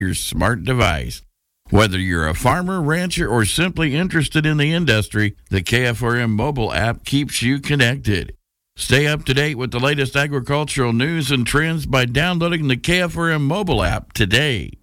your smart device. Whether you're a farmer, rancher, or simply interested in the industry, the KFRM mobile app keeps you connected. Stay up to date with the latest agricultural news and trends by downloading the KFRM mobile app today.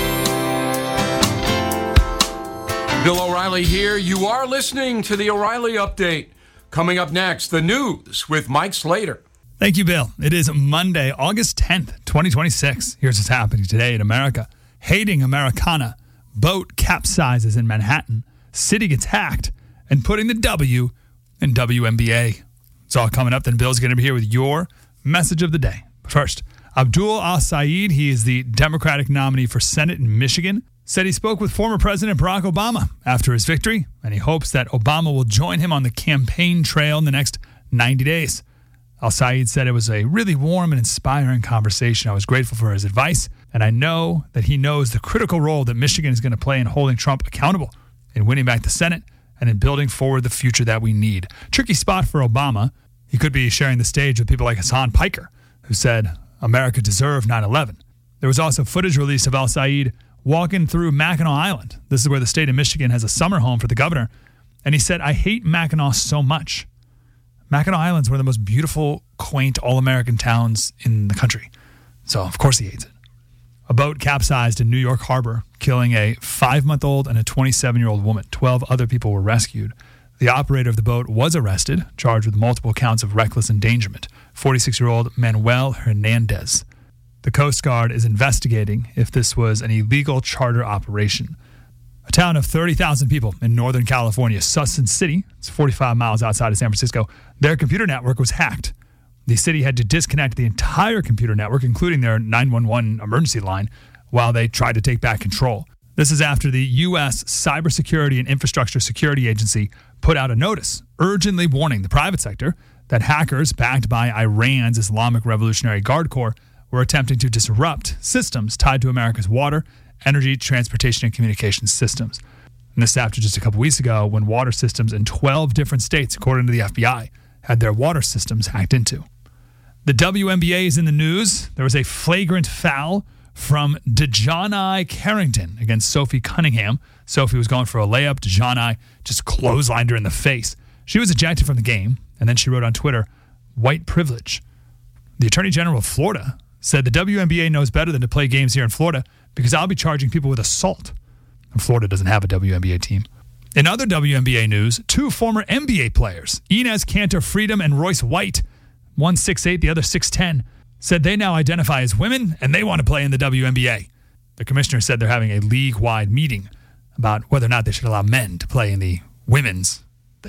Bill O'Reilly here. You are listening to the O'Reilly Update. Coming up next, the news with Mike Slater. Thank you, Bill. It is Monday, August 10th, 2026. Here's what's happening today in America. Hating Americana. Boat capsizes in Manhattan. City gets hacked. And putting the W in WNBA. It's all coming up. Then Bill's going to be here with your message of the day. But first, Abdul al-Sayed, he is the Democratic nominee for Senate in Michigan, said he spoke with former President Barack Obama after his victory, and he hopes that Obama will join him on the campaign trail in the next 90 days. Al-Sayed said it was a really warm and inspiring conversation. I was grateful for his advice, and I know that he knows the critical role that Michigan is going to play in holding Trump accountable, in winning back the Senate, and in building forward the future that we need. Tricky spot for Obama. He could be sharing the stage with people like Hassan Piker, who said America deserved 9/11. There was also footage released of Al-Sayed walking through Mackinac Island. This is where the state of Michigan has a summer home for the governor. And he said, I hate Mackinac so much. Mackinac Island's one of the most beautiful, quaint, all-American towns in the country. So, of course he hates it. A boat capsized in New York Harbor, killing a 5-month-old and a 27-year-old woman. 12 other people were rescued. The operator of the boat was arrested, charged with multiple counts of reckless endangerment. 46-year-old Manuel Hernandez. The Coast Guard is investigating if this was an illegal charter operation. A town of 30,000 people in Northern California, Suisun City, it's 45 miles outside of San Francisco, their computer network was hacked. The city had to disconnect the entire computer network, including their 911 emergency line, while they tried to take back control. This is after the U.S. Cybersecurity and Infrastructure Security Agency put out a notice urgently warning the private sector that hackers backed by Iran's Islamic Revolutionary Guard Corps were attempting to disrupt systems tied to America's water, energy, transportation, and communications systems. And this after just a couple weeks ago when water systems in 12 different states, according to the FBI, had their water systems hacked into. The WNBA is in the news. There was a flagrant foul from DeJohnai Carrington against Sophie Cunningham. Sophie was going for a layup. DeJohnai just clotheslined her in the face. She was ejected from the game, and then she wrote on Twitter, white privilege. The Attorney General of Florida said the WNBA knows better than to play games here in Florida because I'll be charging people with assault. And Florida doesn't have a WNBA team. In other WNBA news, 2 former NBA players, Enes Kanter Freedom and Royce White, one 6'8", the other 6'10", said they now identify as women and they want to play in the WNBA. The commissioner said they're having a league-wide meeting about whether or not they should allow men to play in the women's, the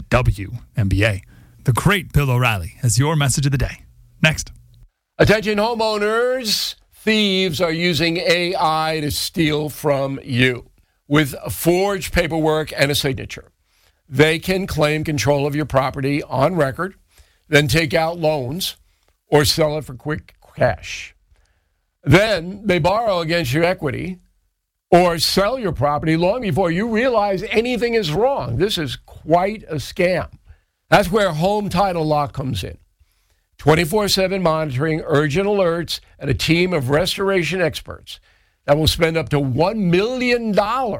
WNBA. The great Bill O'Reilly has your message of the day. Next. Attention homeowners, thieves are using AI to steal from you. With forged paperwork and a signature, they can claim control of your property on record, then take out loans or sell it for quick cash. Then they borrow against your equity or sell your property long before you realize anything is wrong. This is quite a scam. That's where Home Title Lock comes in. 24/7 monitoring, urgent alerts, and a team of restoration experts that will spend up to $1 million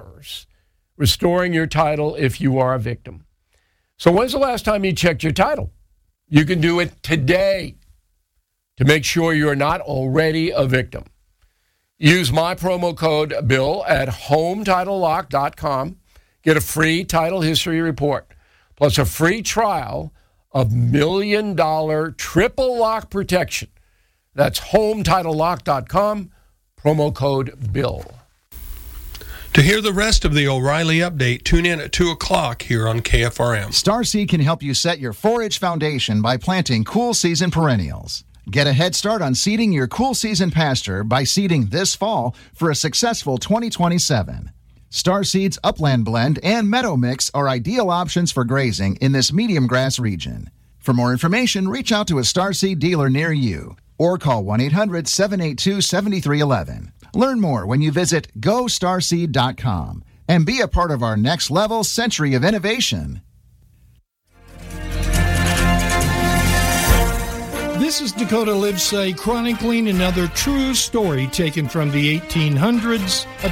restoring your title if you are a victim. So when's the last time you checked your title? You can do it today to make sure you're not already a victim. Use my promo code BILL at HomeTitleLock.com. Get a free title history report, plus a free trial of $1 million triple lock protection. That's HomeTitleLock.com, promo code BILL. To hear the rest of the O'Reilly Update, tune in at 2 o'clock here on KFRM. Starseed can help you set your forage foundation by planting cool season perennials. Get a head start on seeding your cool season pasture by seeding this fall for a successful 2027. Starseed's Upland Blend and Meadow Mix are ideal options for grazing in this medium grass region. For more information, reach out to a Starseed dealer near you or call 1-800-782-7311. Learn more when you visit GoStarseed.com and be a part of our next level century of innovation. This is Dakota Livesay chronicling another true story taken from the 1800s, a